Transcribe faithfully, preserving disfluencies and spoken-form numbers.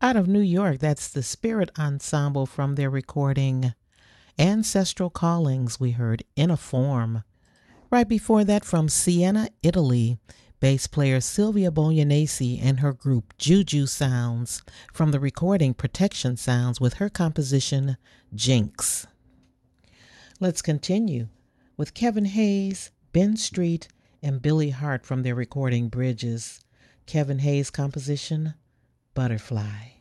Out of New York, that's the Spirit Ensemble from their recording Ancestral Callings. We heard In a Form. Right before that, from Siena, Italy, bass player Sylvia Bolognesi and her group Juju Sounds from the recording Protection Sounds with her composition Jinx. Let's continue with Kevin Hayes, Ben Street, and Billy Hart from their recording Bridges. Kevin Hayes' composition Butterfly.